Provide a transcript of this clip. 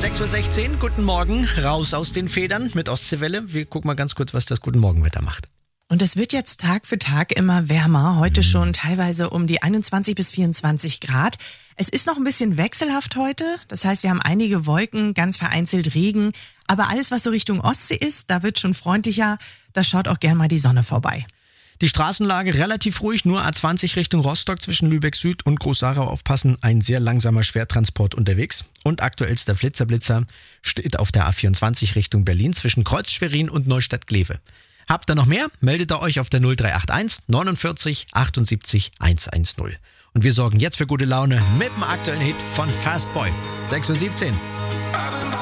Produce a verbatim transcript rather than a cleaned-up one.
sechs Uhr sechzehn, guten Morgen, raus aus den Federn mit Ostseewelle. Wir gucken mal ganz kurz, was das Guten Morgenwetter macht. Und es wird jetzt Tag für Tag immer wärmer. Heute mhm. schon teilweise um die einundzwanzig bis vierundzwanzig Grad. Es ist noch ein bisschen wechselhaft heute. Das heißt, wir haben einige Wolken, ganz vereinzelt Regen. Aber alles, was so Richtung Ostsee ist, da wird schon freundlicher. Da schaut auch gern mal die Sonne vorbei. Die Straßenlage relativ ruhig, nur A zwanzig Richtung Rostock zwischen Lübeck Süd und Groß-Sarau aufpassen. Ein sehr langsamer Schwertransport unterwegs. Und aktuellster Flitzer-Blitzer steht auf der A vierundzwanzig Richtung Berlin zwischen Kreuz-Schwerin und Neustadt-Glewe. Habt ihr noch mehr? Meldet ihr euch auf der null drei acht eins neunundvierzig achtundsiebzig hundertzehn. Und wir sorgen jetzt für gute Laune mit dem aktuellen Hit von Fastboy. sechs Uhr siebzehn.